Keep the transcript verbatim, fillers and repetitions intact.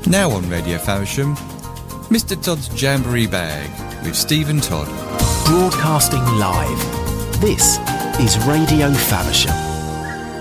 Now on Radio Faversham, Mister Todd's Jamboree Bag with Stephen Todd. Broadcasting live. This is Radio Faversham.